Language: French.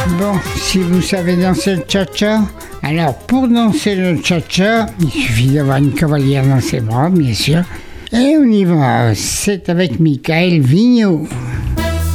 Bon, si vous savez danser le cha-cha, alors pour danser le cha-cha, il suffit d'avoir une cavalière dans ses bras, bien sûr. Et on y va, c'est avec Michael Vigneault.